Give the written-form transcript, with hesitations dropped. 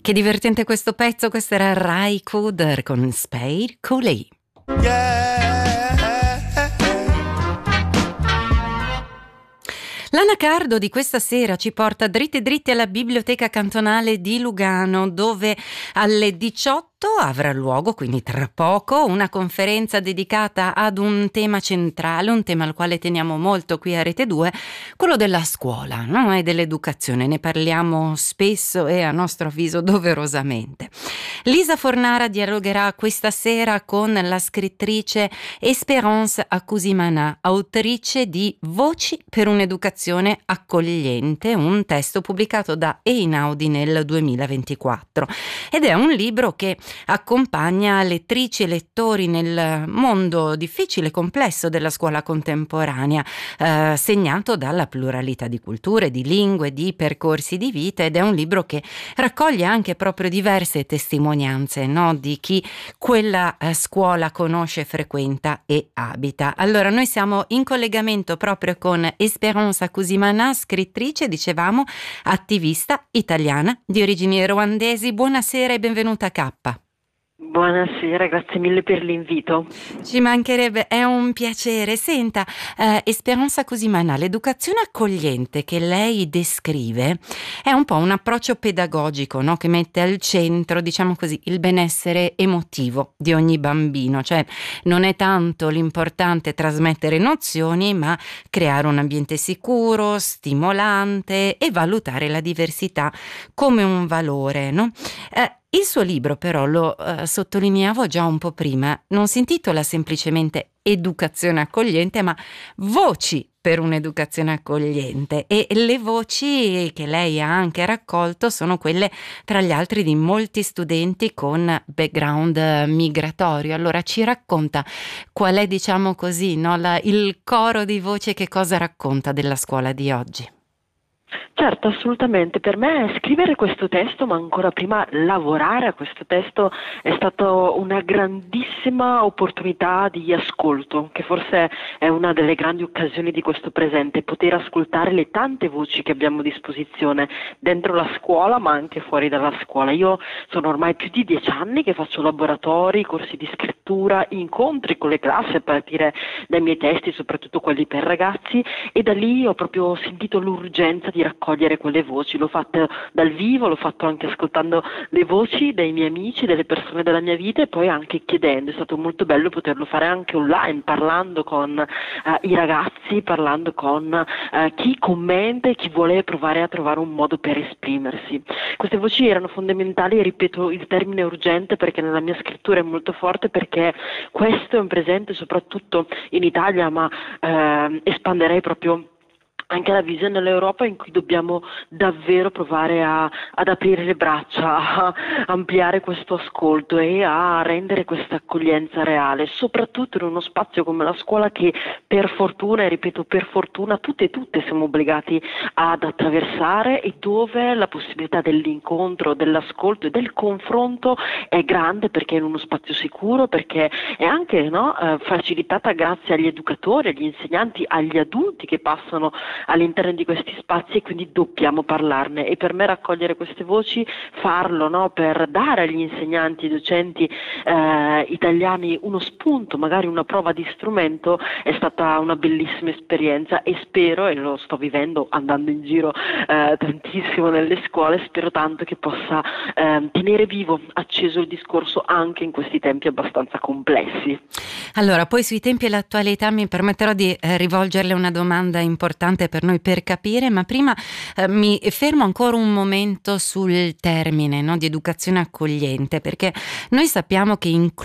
Che divertente questo pezzo, questo era Ray Cooder con Spade Cooley. L'anacardo di questa sera ci porta dritti dritti alla Biblioteca Cantonale di Lugano, dove alle 18 avrà luogo, quindi tra poco, una conferenza dedicata ad un tema centrale, un tema al quale teniamo molto qui a Rete 2, quello della scuola, no? E dell'educazione. Ne parliamo spesso e a nostro avviso doverosamente. Lisa Fornara dialogherà questa sera con la scrittrice Espérance Akusimana, autrice di Voci per un'educazione accogliente, un testo pubblicato da Einaudi nel 2024. Ed è un libro che accompagna lettrici e lettori nel mondo difficile e complesso della scuola contemporanea, segnato dalla pluralità di culture, di lingue, di percorsi di vita, ed è un libro che raccoglie anche proprio diverse testimonianze, no, di chi quella scuola conosce, frequenta e abita. Allora, noi siamo in collegamento proprio con Espérance Akusimana, scrittrice, dicevamo, attivista italiana di origini ruandesi. Buonasera e benvenuta a K. Buonasera, grazie mille per l'invito. Ci mancherebbe, è un piacere. Senta, Espérance Akusimana, l'educazione accogliente che lei descrive è un po' un approccio pedagogico, no? Che mette al centro, diciamo così, il benessere emotivo di ogni bambino. Cioè non è tanto l'importante trasmettere nozioni, ma creare un ambiente sicuro, stimolante e valutare la diversità come un valore, no? Il suo libro però, lo sottolineavo già un po' prima, non si intitola semplicemente Educazione accogliente, ma Voci per un'educazione accogliente, e le voci che lei ha anche raccolto sono quelle, tra gli altri, di molti studenti con background migratorio. Allora ci racconta qual è, diciamo così, no, il coro di voci, che cosa racconta della scuola di oggi? Certo, assolutamente. Per me scrivere questo testo, ma ancora prima lavorare a questo testo, è stata una grandissima opportunità di ascolto, che forse è una delle grandi occasioni di questo presente, poter ascoltare le tante voci che abbiamo a disposizione dentro la scuola, ma anche fuori dalla scuola. Io sono ormai più di 10 anni che faccio laboratori, corsi di scrittura, incontri con le classi a partire dai miei testi, soprattutto quelli per ragazzi, e da lì ho proprio sentito l'urgenza di raccogliere quelle voci. L'ho fatto dal vivo, l'ho fatto anche ascoltando le voci dei miei amici, delle persone della mia vita, e poi anche chiedendo. È stato molto bello poterlo fare anche online, parlando con i ragazzi, parlando con chi commenta e chi vuole provare a trovare un modo per esprimersi. Queste voci erano fondamentali, e ripeto il termine urgente perché nella mia scrittura è molto forte, perché questo è un presente soprattutto in Italia, ma espanderei proprio anche la visione dell'Europa, in cui dobbiamo davvero provare ad aprire le braccia, a ampliare questo ascolto e a rendere questa accoglienza reale, soprattutto in uno spazio come la scuola, che per fortuna, e ripeto per fortuna, tutte e tutte siamo obbligati ad attraversare, e dove la possibilità dell'incontro, dell'ascolto e del confronto è grande, perché è in uno spazio sicuro, perché è anche facilitata grazie agli educatori, agli insegnanti, agli adulti che passano all'interno di questi spazi, e quindi dobbiamo parlarne. E per me raccogliere queste voci, farlo, no, per dare agli insegnanti e docenti italiani uno spunto, magari una prova di strumento, è stata una bellissima esperienza, e spero, e lo sto vivendo andando in giro tantissimo nelle scuole, spero tanto che possa tenere vivo, acceso il discorso anche in questi tempi abbastanza complessi. Allora, poi sui tempi e l'attualità mi permetterò di rivolgerle una domanda importante per noi, per capire, ma prima mi fermo ancora un momento sul termine, no, di educazione accogliente, perché noi sappiamo che